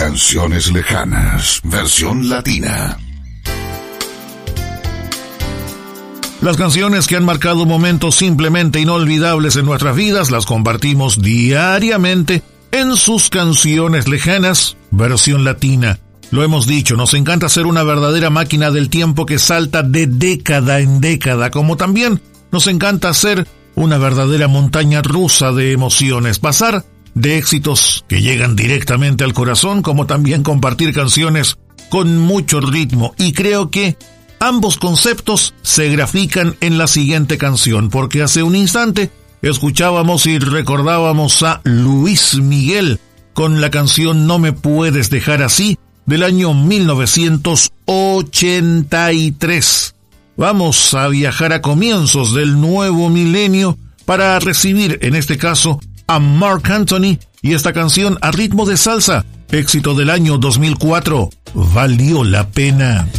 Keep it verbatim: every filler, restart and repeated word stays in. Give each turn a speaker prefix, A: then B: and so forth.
A: Canciones lejanas, versión latina.
B: Las canciones que han marcado momentos simplemente inolvidables en nuestras vidas las compartimos diariamente en sus Canciones lejanas, versión latina. Lo hemos dicho, nos encanta ser una verdadera máquina del tiempo que salta de década en década, como también nos encanta ser una verdadera montaña rusa de emociones, pasar de éxitos que llegan directamente al corazón, como también compartir canciones con mucho ritmo. Y creo que ambos conceptos se grafican en la siguiente canción, porque hace un instante escuchábamos y recordábamos a Luis Miguel con la canción No me puedes dejar así, del año mil novecientos ochenta y tres. Vamos a viajar a comienzos del nuevo milenio para recibir, en este caso, a Marc Anthony y esta canción a ritmo de salsa, éxito del año dos mil cuatro, Valió la pena.